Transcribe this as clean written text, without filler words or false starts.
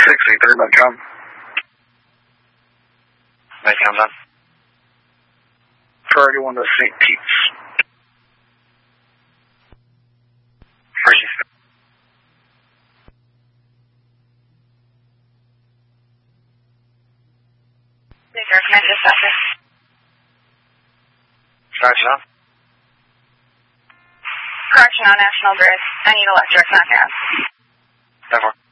683.com. Baycom's on. Priority 1 to St. Pete's. First. Recommend dispatcher. Correction on. Correction on National Grid. I need electric, not gas. 10-4.